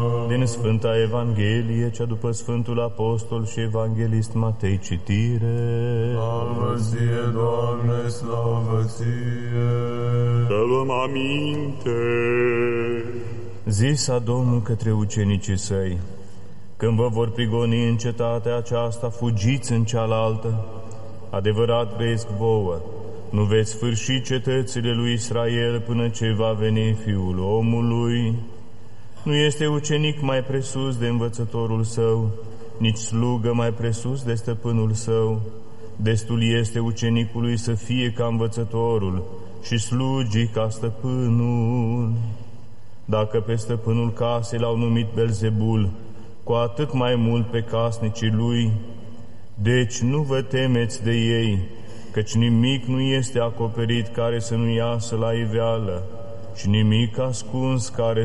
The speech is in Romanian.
Din Sfânta Evanghelie, cea după Sfântul Apostol și Evanghelist Matei, citire. Slavă ție, Doamne, slavă ție! Să luăm aminte. Zisa Domnul către ucenicii săi: când vă vor prigoni în cetatea aceasta, fugiți în cealaltă. Adevărat gresc vouă, nu veți sfârși cetățile lui Israel până ce va veni Fiul omului. Nu este ucenic mai presus de învățătorul său, nici slugă mai presus de stăpânul său. Destul este ucenicului să fie ca învățătorul și slugii ca stăpânul. Dacă pe stăpânul casei l-au numit Belzebul, cu atât mai mult pe casnicii lui. Deci nu vă temeți de ei, căci nimic nu este acoperit care să nu iasă la iveală și nimic ascuns care